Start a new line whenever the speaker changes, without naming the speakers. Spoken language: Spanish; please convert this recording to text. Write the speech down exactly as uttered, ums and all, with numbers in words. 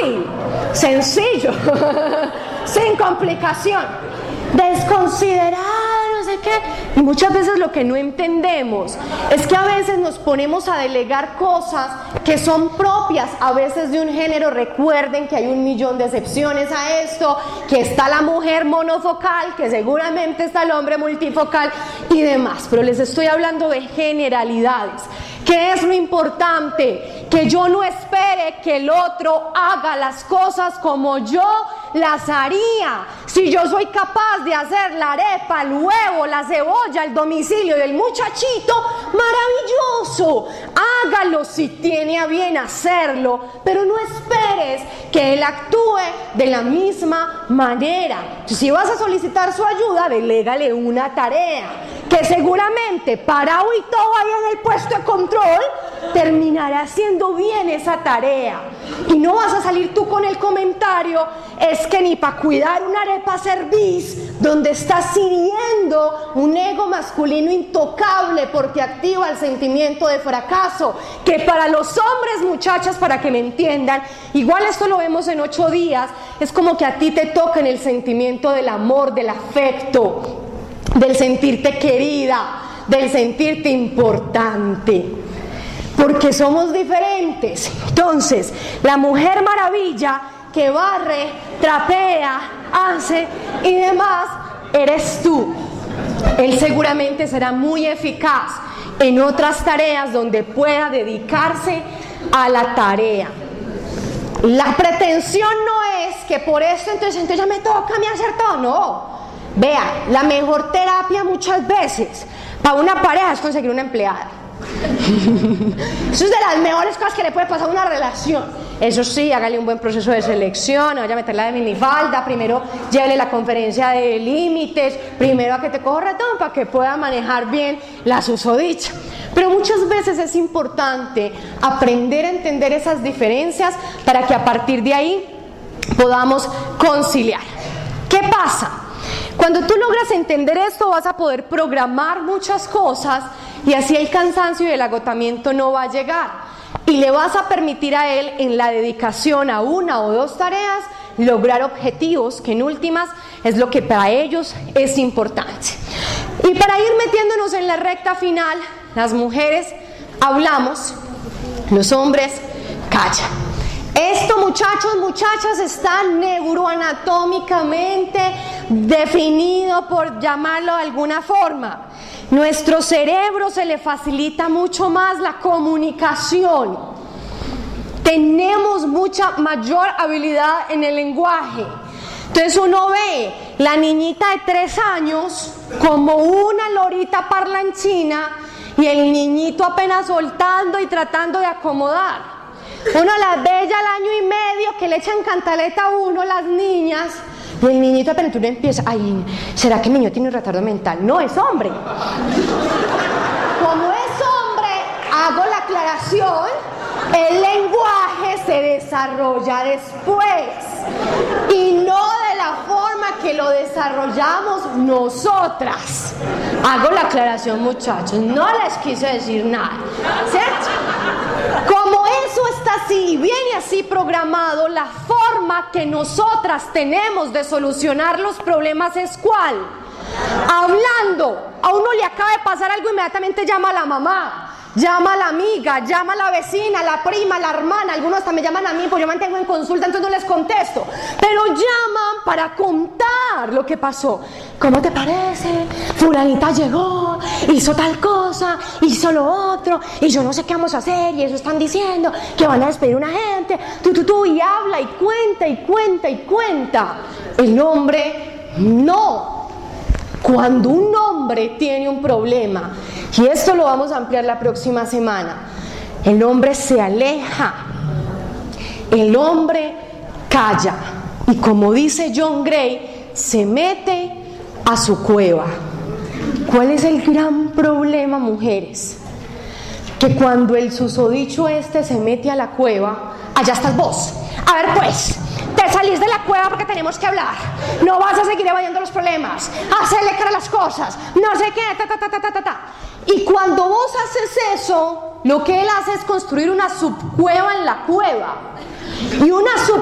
Fácil, sencillo, sin complicación. Desconsiderar, no sé qué. Y muchas veces lo que no entendemos es que a veces nos ponemos a delegar cosas que son propias a veces de un género. Recuerden que hay un millón de excepciones a esto, que está la mujer monofocal, que seguramente está el hombre multifocal y demás, pero les estoy hablando de generalidades. ¿Qué es lo importante? Que yo no espere que el otro haga las cosas como yo las haría. Si yo soy capaz de hacer la arepa, el huevo, la cebolla, el domicilio del muchachito, maravilloso. Hágalo si tiene a bien hacerlo, pero no esperes que él actúe de la misma manera. Si vas a solicitar su ayuda, delégale una tarea que seguramente parado y todo ahí en el puesto de control terminará haciendo bien esa tarea. Y no vas a salir tú con el comentario: es que ni para cuidar una arepa servís, donde estás hiriendo un ego masculino intocable porque activa el sentimiento de fracaso, que para los hombres, muchachas, para que me entiendan, igual esto lo vemos en ocho días, es como que a ti te toca en el sentimiento del amor, del afecto, del sentirte querida, del sentirte importante, porque somos diferentes. Entonces, la Mujer Maravilla que barre, trapea, hace y demás, eres tú. Él seguramente será muy eficaz en otras tareas donde pueda dedicarse a la tarea. La pretensión no es que por eso entonces, entonces ya me toca a mí hacer todo, no. Vea, la mejor terapia muchas veces para una pareja es conseguir una empleada. Eso es de las mejores cosas que le puede pasar a una relación. Eso sí, hágale un buen proceso de selección, no vaya a meterla de minifalda, primero llévele la conferencia de límites, primero a que te coja ratón para que pueda manejar bien la susodicha. Pero muchas veces es importante aprender a entender esas diferencias para que a partir de ahí podamos conciliar. ¿Qué pasa? Cuando tú logras entender esto, vas a poder programar muchas cosas y así el cansancio y el agotamiento no va a llegar. Y le vas a permitir a él, en la dedicación a una o dos tareas, lograr objetivos, que en últimas es lo que para ellos es importante. Y para ir metiéndonos en la recta final, las mujeres hablamos, los hombres callan. Esto, muchachos, muchachas, está neuroanatómicamente definido, por llamarlo de alguna forma. Nuestro cerebro se le facilita mucho más la comunicación. Tenemos mucha mayor habilidad en el lenguaje. Entonces uno ve la niñita de tres años como una lorita parlanchina y el niñito apenas soltando y tratando de acomodar. Uno las ve ya al año y medio que le echan cantaleta a uno las niñas y el niñito apenas uno empieza, ay, ¿será que el niño tiene un retardo mental? No, es hombre. Como es hombre, hago la aclaración, el lenguaje se desarrolla después y no de la forma que lo desarrollamos nosotras. Hago la aclaración, muchachos, no les quise decir nada, ¿cierto? Como eso está así, viene así programado, la forma que nosotras tenemos de solucionar los problemas es ¿cuál? Hablando. A uno le acaba de pasar algo, inmediatamente llama a la mamá, llama a la amiga, llama a la vecina, a la prima, a la hermana. Algunos hasta me llaman a mí, pues yo mantengo en consulta, entonces no les contesto. Pero llaman para contar lo que pasó. ¿Cómo te parece? Fulanita llegó, hizo tal cosa, hizo lo otro, y yo no sé qué vamos a hacer, y eso están diciendo, que van a despedir a una gente, tú, tú, tú, y habla, y cuenta, y cuenta, y cuenta. El hombre no. Cuando un hombre tiene un problema, y esto lo vamos a ampliar la próxima semana, el hombre se aleja, el hombre calla, y como dice John Gray, se mete a su cueva. ¿Cuál es el gran problema, mujeres? Que cuando el susodicho este se mete a la cueva, allá estás vos. A ver pues, te salís de la cueva porque tenemos que hablar. No vas a seguir evadiendo los problemas, hacerle cara a las cosas, no sé qué, ta, ta, ta, ta, ta, ta, ta. Y cuando vos haces eso, lo que él hace es construir una subcueva en la cueva. Y una